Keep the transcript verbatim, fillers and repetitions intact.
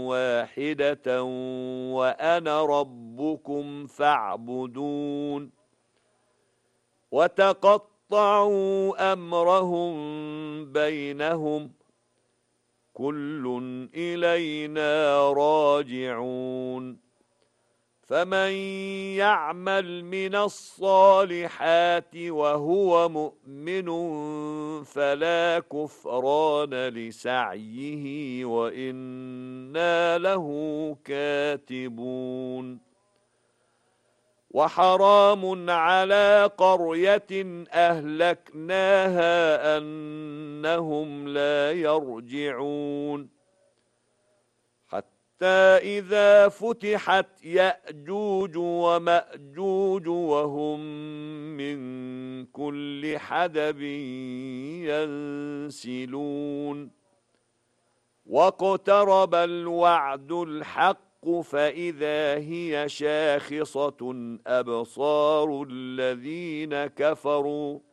واحدة وأنا ربكم فاعبدون وتقطعوا أمرهم بينهم كل إلينا راجعون فمن يعمل من الصالحات وهو مؤمن فلا كفران لسعيه وإنا له كاتبون وحرام على قرية أهلكناها أنهم لا يرجعون حتى إذا فتحت يأجوج ومأجوج وهم من كل حدب ينسلون واقترب الوعد الحق فإذا هي شاخصة أبصار الذين كفروا